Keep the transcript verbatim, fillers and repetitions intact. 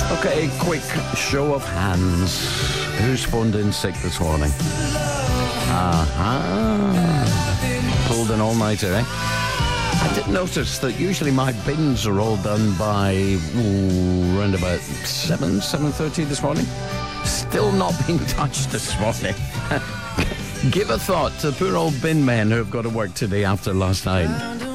Okay, quick show of hands. Who's phoned in sick this morning? Uh-huh. Pulled an all-nighter, eh? I did notice that usually my bins are all done by ooh, around about seven, seven thirty this morning. Still not being touched this morning. Give a thought to the poor old bin men who have got to work today after last night.